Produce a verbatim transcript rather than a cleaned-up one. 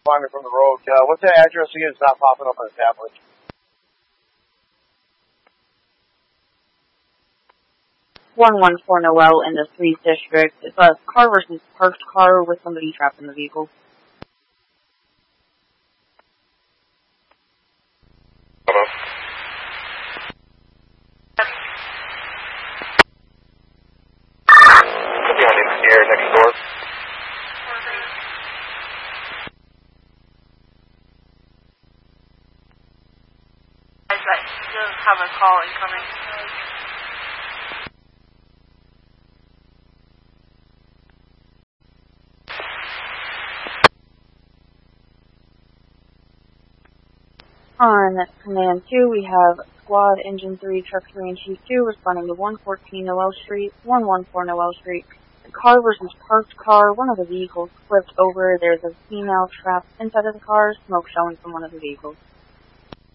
Find me from the road. Uh, what's that address again? It's not popping up on the tablet. one one four Noel in the Threes District. It's a car versus parked car with somebody trapped in the vehicle. Hello? Could be on the air next door. I just have a call incoming. On Command two, we have Squad Engine three, Truck three, and Chief two responding to one fourteen Noel Street, one one four Noel Street. The car versus parked car, one of the vehicles flipped over. There's a female trapped inside of the car, smoke showing from one of the vehicles.